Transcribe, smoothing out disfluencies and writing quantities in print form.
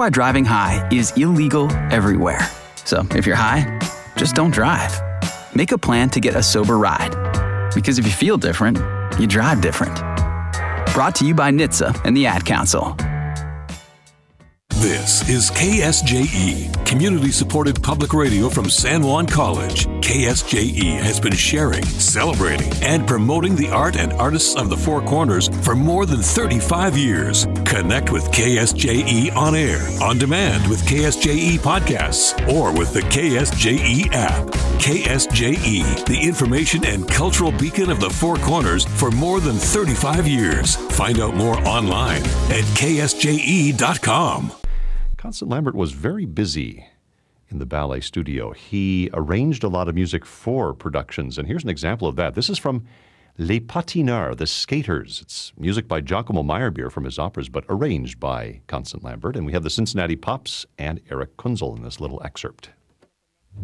why driving high is illegal everywhere. So if you're high, just don't drive. Make a plan to get a sober ride. Because if you feel different, you drive different. Brought to you by NHTSA and the Ad Council. This is KSJE, community-supported public radio from San Juan College. KSJE has been sharing, celebrating, and promoting the art and artists of the Four Corners for more than 35 years. Connect with KSJE on air, on demand with KSJE podcasts, or with the KSJE app. KSJE, the information and cultural beacon of the Four Corners for more than 35 years. Find out more online at ksje.com. Constant Lambert was very busy in the ballet studio. He arranged a lot of music for productions, and here's an example of that. This is from Les Patineurs, The Skaters. It's music by Giacomo Meyerbeer from his operas, but arranged by Constant Lambert. And we have the Cincinnati Pops and Eric Kunzel in this little excerpt.